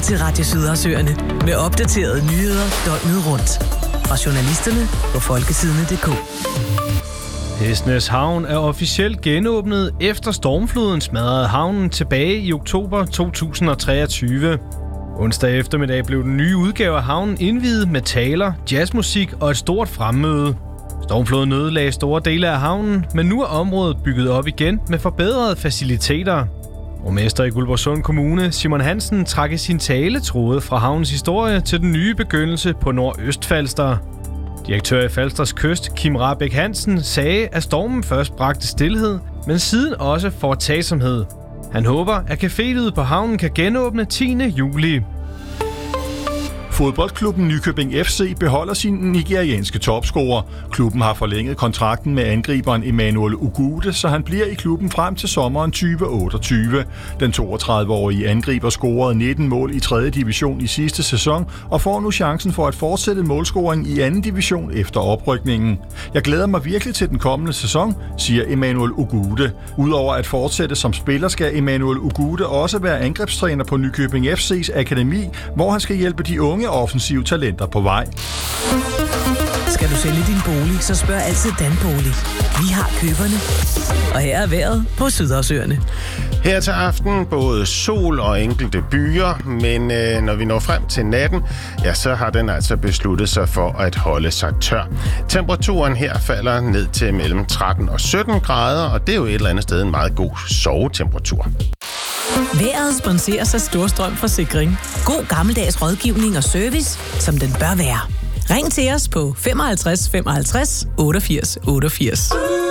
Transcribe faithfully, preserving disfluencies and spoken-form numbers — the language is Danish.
til Radio Sydersøerne med opdaterede nyheder døgnet rundt. Fra journalisterne på folketidene punktum d k. Hestnes Havn er officielt genåbnet efter stormfloden smadrede havnen tilbage i oktober to tusind og treogtyve. Onsdag eftermiddag blev den nye udgave af havnen indviet med taler, jazzmusik og et stort fremmøde. Stormfloden ødelagde store dele af havnen, men nu er området bygget op igen med forbedrede faciliteter. Borgmester i Guldborgsund Kommune, Simon Hansen, trak i sin tale tråde fra havnens historie til den nye begyndelse på Nordøstfalster. Direktør i Falsters Kyst, Kim Rahbek Hansen, sagde, at stormen først bragte stilhed, men siden også foretagsomhed. Han håber, at cafélivet på havnen kan genåbne tiende juli. Fodboldklubben Nykøbing F C beholder sin nigerianske topscorer. Klubben har forlænget kontrakten med angriberen Emmanuel Ugude, så han bliver i klubben frem til sommeren tyve otteogtyve. Den toogtredive-årige angriber scorede nitten mål i tredje division i sidste sæson og får nu chancen for at fortsætte målscoring i anden division efter oprykningen. Jeg glæder mig virkelig til den kommende sæson, siger Emmanuel Ugude. Udover at fortsætte som spiller, skal Emmanuel Ugude også være angrebstræner på Nykøbing F C's akademi, hvor han skal hjælpe de unge offensive talenter på vej. Skal du sælge din bolig, så spørg altid Danbolig. Vi har køberne. Og her er vejret på Sydersøerne. Her til aften både sol og enkelte byer, men øh, når vi når frem til natten, ja, så har den altså besluttet sig for at holde sig tør. Temperaturen her falder ned til mellem tretten og sytten grader, og det er jo et eller andet sted en meget god sovetemperatur. Vejret sponseres af Storstrøm Forsikring. God gammeldags rådgivning og service, som den bør være. Ring til os på femoghalvtreds femoghalvtreds otteogfirs otteogfirs.